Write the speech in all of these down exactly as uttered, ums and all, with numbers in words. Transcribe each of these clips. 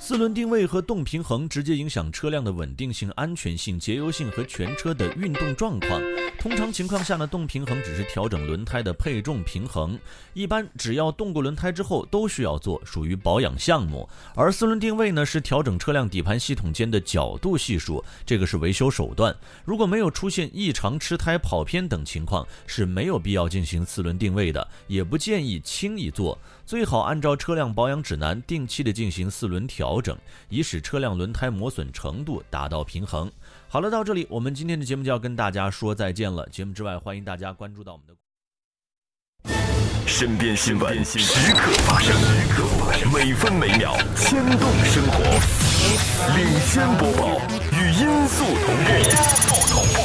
四轮定位和动平衡直接影响车辆的稳定性、安全性、节油性和全车的运动状况。通常情况下呢，动平衡只是调整轮胎的配重平衡，一般只要动过轮胎之后都需要做，属于保养项目。而四轮定位呢，是调整车辆底盘系统间的角度系数，这个是维修手段。如果没有出现异常吃胎、跑偏等情况，是没有必要进行四轮定位的，也不建议轻易做。最好按照车辆保养指南定期的进行四轮调整，以使车辆轮胎磨损程度达到平衡。好了，到这里我们今天的节目就要跟大家说再见了。节目之外，欢迎大家关注到我们的身边新闻时刻发生，每分每秒牵动生活。领先播报，与音速同步。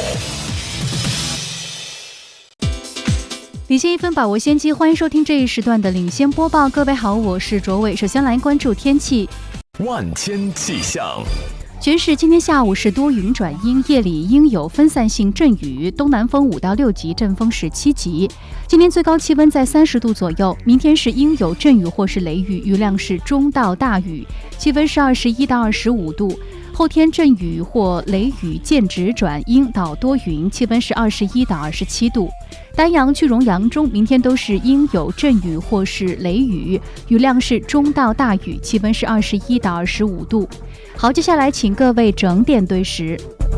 领先一分，把握先机，欢迎收听这一时段的领先播报。各位好，我是卓伟。首先来关注天气。 万千气象。 全市今天下午是多云转阴，夜里应有分散性阵雨，东南风五到六级，阵风是七级。今天最高气温在三十度左右，明天是应有阵雨或是雷雨，雨量是中到大雨，气温是二十一到二十五度。后天阵雨或雷雨间止转阴到多云，气温是二十一到二十七度。丹阳、句容、扬中明天都是应有阵雨或是雷雨，雨量是中到大雨，气温是二十一到二十五度。好，接下来请各位整点对时。